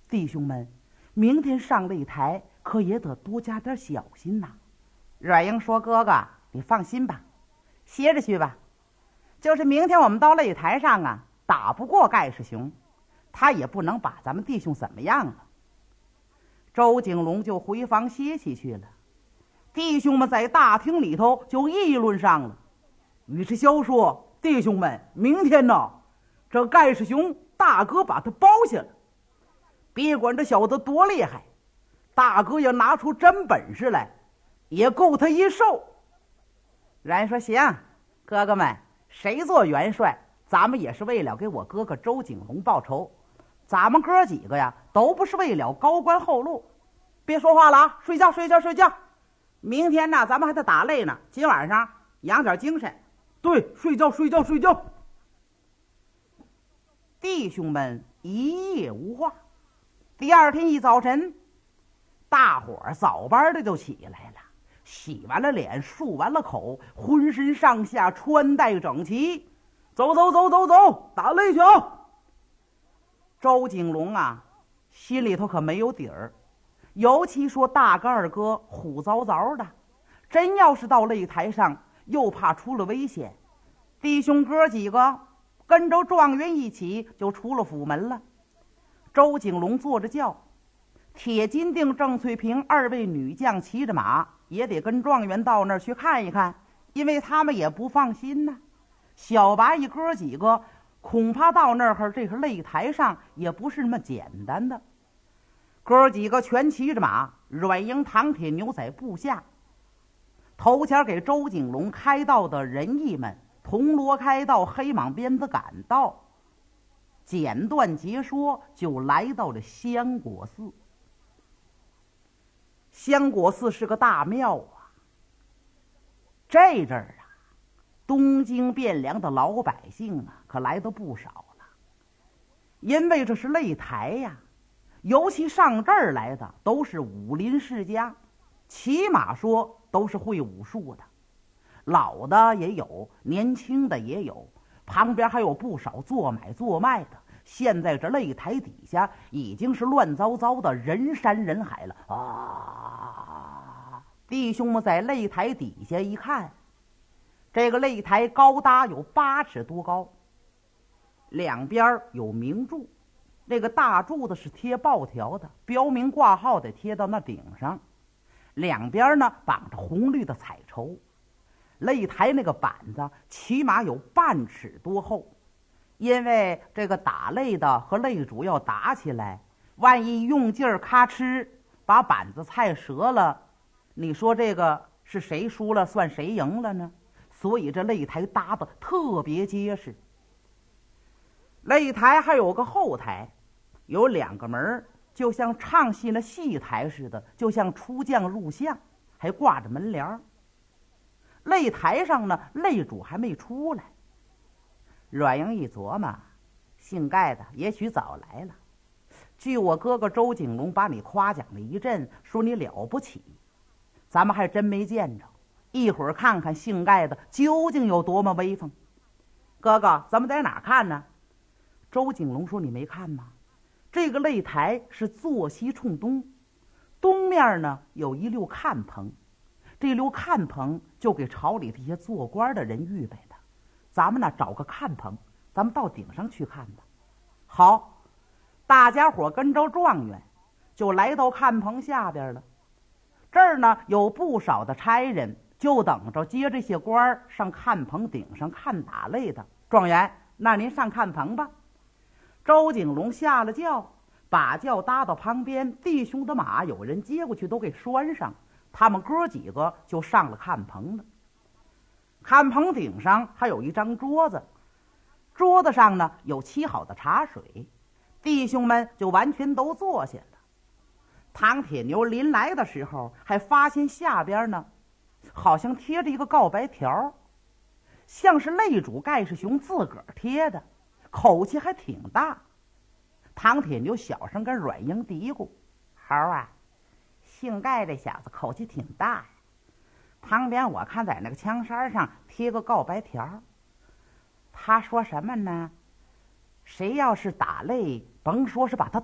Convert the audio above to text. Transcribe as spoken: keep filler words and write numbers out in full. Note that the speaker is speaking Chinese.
弟兄们，明天上擂台可也得多加点小心呐。阮英说：“哥哥，你放心吧，歇着去吧。就是明天我们到擂台上啊，打不过盖世雄，他也不能把咱们弟兄怎么样了。”周景龙就回房歇息去了。弟兄们在大厅里头就议论上了。于是萧说：“弟兄们，明天呢，这盖世雄大哥把他包下了，别管这小子多厉害，大哥要拿出真本事来，也够他一受。”然说：“行，哥哥们，谁做元帅，咱们也是为了给我哥哥周景龙报仇。咱们哥几个呀，都不是为了高官厚禄。别说话了啊，睡觉睡觉睡觉。明天呢，咱们还得打擂呢，今晚上养点精神。对，睡觉睡觉睡觉。”弟兄们一夜无话。第二天一早晨，大伙儿早班的就起来了，洗完了脸，漱完了口，浑身上下穿戴整齐，走走走走走，打擂去啊！周景龙啊，心里头可没有底儿，尤其说大哥二哥虎糟糟的，真要是到擂台上，又怕出了危险。弟兄哥几个跟着状元一起就出了府门了。周景龙坐着轿，铁金锭、郑翠萍二位女将骑着马，也得跟状元到那儿去看一看，因为他们也不放心呐。小白一哥几个恐怕到那儿这个擂台上也不是那么简单的。哥几个全骑着马，阮英、唐铁牛在部下，头前给周景龙开道的人役们铜锣开道，黑蟒鞭子赶到。简短截说，就来到了香果寺。香果寺是个大庙啊，这阵儿啊，东京汴梁的老百姓啊，可来的不少了。因为这是擂台呀，尤其上这儿来的都是武林世家，起码说都是会武术的，老的也有，年轻的也有，旁边还有不少做买做卖的。现在这擂台底下已经是乱糟糟的，人山人海了啊！弟兄们在擂台底下一看，这个擂台高达有八尺多高，两边有明柱，那个大柱子是贴报条的，标明挂号得贴到那顶上，两边呢绑着红绿的彩绸。擂台那个板子起码有半尺多厚，因为这个打擂的和擂主要打起来，万一用劲儿咔哧把板子踩折了，你说这个是谁输了算谁赢了呢？所以这擂台搭的特别结实。擂台还有个后台，有两个门，就像唱戏那戏台似的，就像出将入相，还挂着门帘。擂台上呢，擂主还没出来。阮英一琢磨，姓盖的也许早来了。据我哥哥周景龙把你夸奖了一阵，说你了不起，咱们还真没见着。一会儿看看姓盖的究竟有多么威风。哥哥，咱们在哪看呢？周景龙说：“你没看吗？这个擂台是坐西冲东，东面呢有一溜看棚，这溜看棚就给朝里这些做官的人预备的。咱们呢找个看棚，咱们到顶上去看吧。”好，大家伙跟着状元就来到看棚下边了。这儿呢有不少的差人，就等着接这些官上看棚顶上看打擂的。状元，那您上看棚吧。周景龙下了轿，把轿搭到旁边，弟兄的马有人接过去都给拴上，他们哥几个就上了看棚了。看棚顶上还有一张桌子，桌子上呢有沏好的茶水，弟兄们就完全都坐下了。唐铁牛临来的时候还发现下边呢好像贴着一个告白条，像是擂主盖世雄自个儿贴的，口气还挺大。唐铁牛小声跟阮英嘀咕：“猴啊，姓盖这小子口气挺大呀。旁边我看在那个枪衫上贴个告白条，他说什么呢？谁要是打擂，甭说是把他